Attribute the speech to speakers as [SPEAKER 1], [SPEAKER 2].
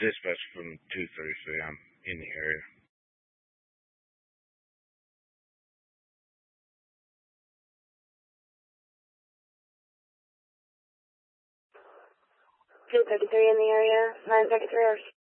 [SPEAKER 1] Dispatch from 233. I'm in the area.
[SPEAKER 2] Two 33 in the area. 933